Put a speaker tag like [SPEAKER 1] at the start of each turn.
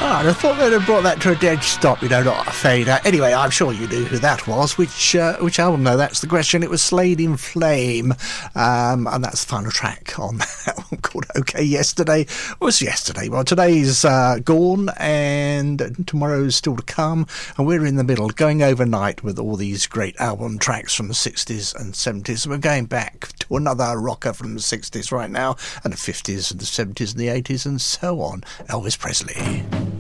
[SPEAKER 1] I thought they'd have brought that to a dead stop, not a fade out. Anyway, I'm sure you knew who that was. Which album? No, that's the question. It was Slade in Flame, and that's the final track on that one called OK Yesterday. It was yesterday. Well, today's gone, and tomorrow's still to come, and we're in the middle, going overnight with all these great album tracks from the 60s and 70s. We're going back to another rocker from the 60s right now, and the 50s and the 70s and the 80s and so on. Elvis Presley.